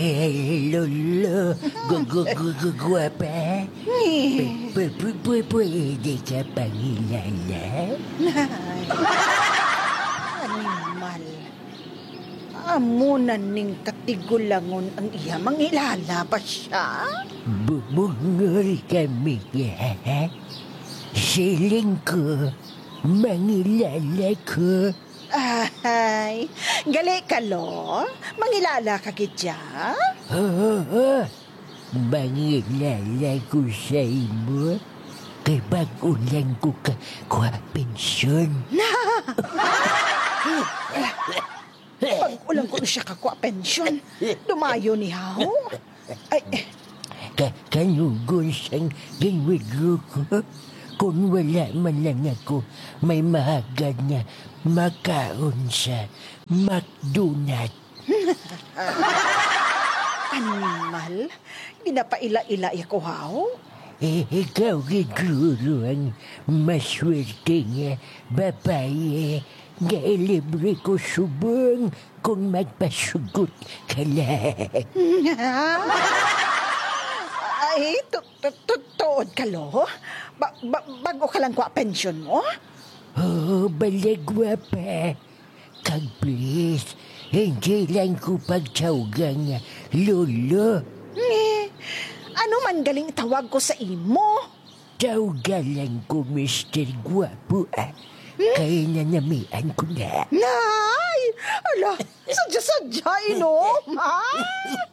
Lolo, guwapa. Pwede ka pangilala? Animal. Amunan ning katigulangon ang iya mangilala pa siya? Bumungol kami ka. Siling ko, mangilala ko. Ay, gali ka lo? Mangilala ka kitya? Oo, mangilala ko sa imo. Kay bago lang ko ka pensyon. Pag ulang ko na siya kakuha pensyon, dumayo ni Hao. Ay, Kanugon siyang ginwigo ko. Kung wala man lang ako, may mahagad nga makaon sa McDonald. animal, ginapaila-ila ko Hao? Ikaw siguro ang maswerte nga babae nga libre ko subong kung magpasugot ka lang. Ay, tuod ka lo? Bago ka lang kuha pensyon mo? Oh, balagwa pa. Kag please, hindi lang ko pagtawgan nga lolo. Ano man galing tawag ko sa imo? Tawgan lang ko, Mr. Guapo. Kaya nanamian ko na. Nay! Ala, sadya-sadya inom, ha?